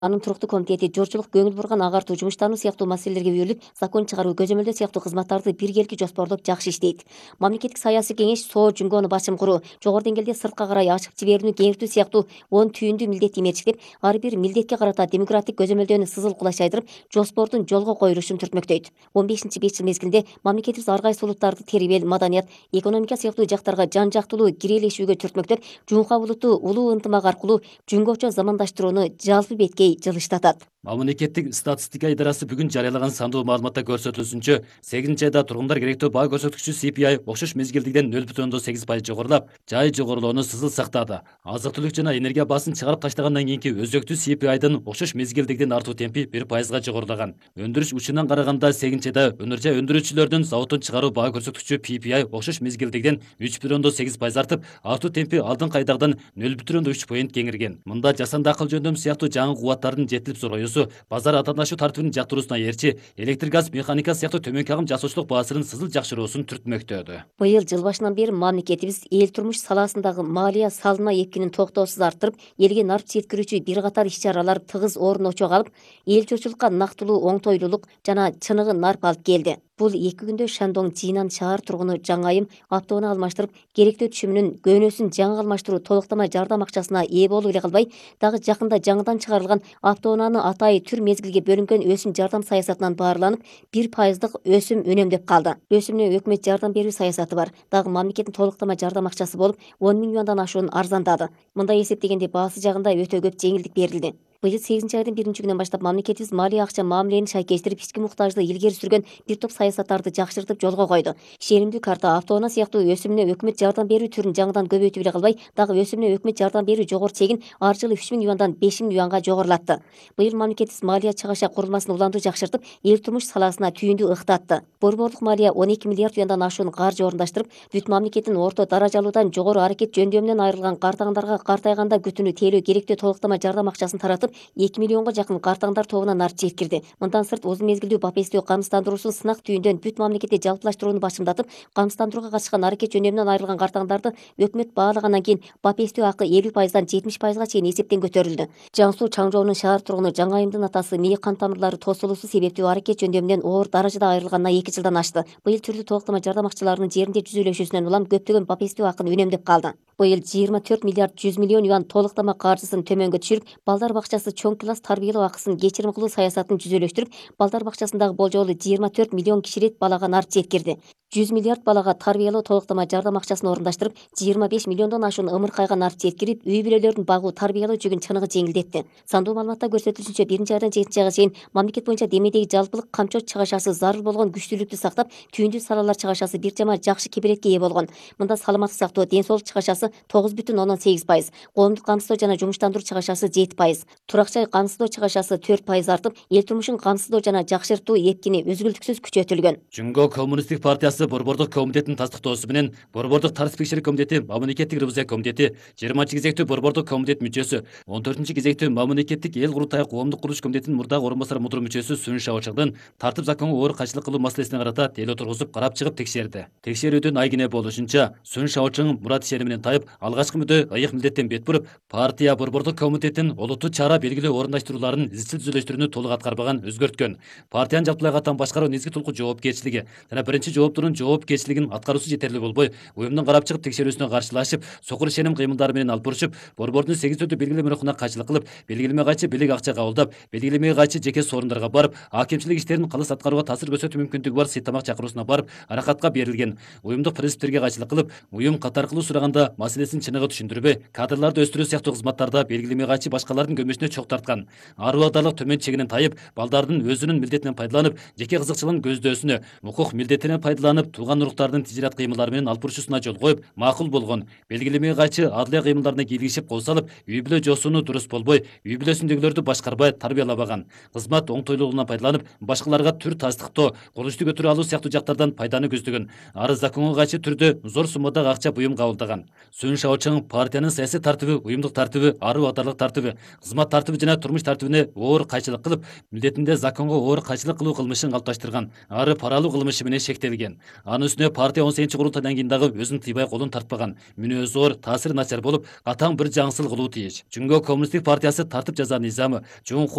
Анын туруктуу комитети жорчулук, көңүл бурган агартуу, жумуштануу сыяктуу маселелерге үйрүлүп, закон чыгаруу, көзөмөлдөө сыяктуу кызматтарды биргеликти жоспордоп жакшы иштейт. Мамлекеттик саясий кеңеш СОО жумгоону башым куруу, жогору деңгээлде сыртка карай ачып жиберүүнү кеңиртүү сыяктуу 10 түйүндүү милдетти мерчиктеп, ар бир милдетке карата демократик көзөмөлдөөнү сызыл кулай шайдырып, жоспордун жолго коюлушун түртмөктөйт. 15-5 жыл мезгилинде мамлекетибиз ар кайсы улуттарды тербел, маданият, экономика сыяктуу жактарга жан жактылуу кирелешүүгө түртмөктөп, Жуңка улуту улуу ынтымак аркылуу жумгоочо замандаштырууну жалпы беткей жылыштатат. Мамлекеттик статистика идарасы бүгүн жарыялаган сандуу маалыматта көрсөтүлүшүнчө, 8 айда тургундар керектөө баа көрсөткүчү CPI окшош мезгилдигиден 0,8% жогорулап, жай жогорулоону сызыл сактады. Азык-түлүк жана энергия баасын чыгарып таштагандан кийинки өзөктүү CPI'дын окшош мезгилдигиден артуу темпи 1%га жогорулаган. Өндүрүш учурунан караганда 8 айда өнөр жай өндүрүүчүлөрдүн заводдон чыгаруу баа көрсөткүчү PPI окшош мезгилдигиден 3,8% артып, артуу темпи алдыңкы айдагыдан 0,3 поинт кеңирген. Мында жасанды акыл жөндөм сыяктуу жаңы кубаттардын жетилип зороюусу, базар атаанашуу тартибинин жактыруусуна ээрчи, электр газ, механика сыяктуу төмөнкү агым жасоочулук баасынын сызыл жакшыруусун түртмөктөдү. Быйыл жыл башынан бери мамлекетибиз эл турмуш саласындагы малия салына эпкинин токтоосуз арттырып, элге нарп жеткирүүчү бир катар иш-чаралар тыгыз орун очого алып, эл журтчулукка нактылуу оңтойлуулук жана чыныгы нарп алып келди. Бул 2 күндө Шандong Жинан шаар тургуну жаңайым автоунаа алмаштырып, керектөө түшүмүнүн көнөсүн жаңы алмаштыруу толуктама жардам акчасына ээ болуп эле калбай, дагы жакында жаңыдан чыгарылган автоунааны атайы түр мезгилге бөлүнгөн өсүм жардам саясатынан баарланып, 1% өсүм үнөмдөп калды. Өсүмүнө өкмөт жардам берүү саясаты бар. Дагы мамлекеттин толуктама жардам акчасы болуп 10 миң юандан ашуун арзандады. Мындай эсептегенде баасы жагында өтө көп жеңилдик берилди. Быйыл 8 айдын 1 күнүнөн баштап мамлекетибиз малия акча мамилени шайкештирип, ички муктажды илгери сүргөн бир топ саясаттарды жакшыртып жолго койду. Шеримдүү карта, автоунаа сыяктуу өсүмүнө өкмөт жардам берүү түрүн жаңыдан көбөйтүп эле калбай, дагы өсүмүнө өкмөт жардам берүү жогору чегин ар жылы 3 миң юандан 5 миң юанга жогорулатты. Быйыл мамлекетибиз малия чыгаша курулмасын уланды жакшыртып, эл турмуш саласына түйүндү ыктатты. Борборлук малия 12 миллиард юандан ашуун каржы орундаштырып, бүт мамлекеттин орто даражалуудан жогору аракет жөндөмүнөн айрылган картаңдарга картайганда күтүүнү тейлөө керектөө толуктама жардам акчасын таратып, 2 миллионго жакын картаңдар тобуна нарт жеткирди. Мындан сырт узун мезгилдүү бапестөө камсыздандыруусун сынак түйүндөн бүт мамлекетте жалпылаштырууну башымдатып, камсыздандырууга катышкан аракет жөндөмүнөн айрылган картаңдарды өкмөт баалагандан кийин бапестөө акы 50%дан 70%га чейин эсептен көтөрүлдү. Жаң Суу Чаңжоонун шаар тургуну Жаңайымдын атасы мээ кан тамырлары тосулуусу себептүү аракет жөндөмүнөн оор даражада айрылганына 2 жылдан ашты. Быйыл түрлүү толуктама жардам акчаларынын жеринде жүзүүлөшүүсүнөн улам көптөгөн бапестөө акын үнөмдөп калды. Быйыл 24 миллиард 100 миллион юан толуктама каржысын төмөнгө түшүрүп, балдар бакчасы чоң класс тарбиялоо акысын кечирим кылуу саясатын жүзүүлөштүрүп, балдар бакчасындагы болжолу 24 миллион киширет балага нарт жеткирди. 100 миллиард балага тарбиялоо толуктама жардам акчасын орундаштырып, 25 миллиондон ашуун ымыркайга нарт жеткирип, үй бүлөлөрдүн багуу тарбиялоо жүгүн чыныгы жеңилдетти. Сандуу маалыматта көрсөтүлүшүнчө 1 айдан 7 айга чейин мамлекет боюнча демедеги жалпылык камчот чыгашасы зарыл болгон күчтүүлүктү сактап, түйүндүү салалар чыгашасы бир жама жакшы кеберетке ээ болгон. Мында саламаттык сактоо, ден соолук чыгашасы 9,8%, коомдук камсыздоо жана жумуштандыруу чыгашасы 7%, турак жай камсыздоо чыгашасы 4% артып, эл турмушун камсыздоо жана жакшыртуу эпкини үзгүлтүксүз күчөтүлгөн. Жумго коммунисттик партиясы Борбордук комитеттин тастыктоосу менен Борбордук тарс текшерүү комитети, мамлекеттик ревизия комитети, 20 кезектүү Борбордук комитет мүчөсү, 14 кезектүү мамлекеттик эл курултайы коомдук курулуш комитетинин мурдагы орун басар мудур мүчөсү Сүн Шаочыңдын тартип законго оор кайшылык кылуу маселесине карата тейлөө тургузуп карап чыгып текшерди. Текшерүүдүн айгине болушунча, Сүн Шаочың мурат ишени менен тайып, алгачкы мүдө ыйык милдеттен бет буруп, партия Борбордук комитеттин олуттуу чара белгилөө орундаштырууларын изчил түзүлүштүрүүнү толук аткарбаган, өзгөрткөн. Партиянын жалпылай каттам башкаруу негизги толуку жоопкерчилиги жана биринчи жооптунун жоопкерчилигин аткаруусу жетерлик болбой, уюмдун карап чыгып текшерүүсүнө каршылашып, сокур ишеним кыймылдары менен алып бурушуп, борбордун 8 түрдүү белгилеме рухуна кайчылык кылып, белгилеме кайчы белек акча кабылдап, белгилеме кайчы жеке сорундарга барып, акимчилик иштерин калыс аткарууга таасир көрсөтүү мүмкүндүгү бар сыйтамак чакыруусуна барып, аракатка берилген. Уюмдук принциптерге кайчылык кылып, уюм кат аркылуу сураганда маселесин чыныгы түшүндүрбөй, кадрларды өстүрүү сыяктуу кызматтарда белгилеме кайчы башкалардын көмөшүнө чок тарткан. Ар убактылык төмөн чегинен тайып, балдардын өзүнүн милдетинен пайдаланып, жеке кызыкчылыгын көздөөсүнө, укук милдетинен пайдаланып, тууган уруктардын тижират кыймылдары менен алып бурушусуна жол коюп, макул болгон. Белгилемеге кайчы адылия кыймылдарына кийлигишип кол салып, үй бүлө жосууну дурус болбой, үй бүлөсүндөгүлөрдү башкарбай тарбиялабаган. Кызмат оңтойлуулугунан пайдаланып, башкаларга түр тастыктоо, кол иштүү көтөрүп алуу сыяктуу жактардан пайданы көздөгөн. Ары законго кайчы түрдө зор суммадагы акча буюм кабылдаган. Сун Шаочың партиянын саясий тартиби, уюмдук тартиби, ары батарлык тартиби, кызмат тартиби жана турмуш тартибине оор кайчылык кылып, милдетинде законго оор кайчылык кылуу кылмышын калыпташтырган, ары пара алуу кылмышы менен шектелген. Анын үстүнө партия 18 курултайдан кийин дагы өзүн тыйбай колун тартпаган, мүнөзү оор, таасири начар болуп, катаң бир жаңсыл кылуу тийиш. Чүнгө Коммунисттик партиясы тартип жаза низамы, чоң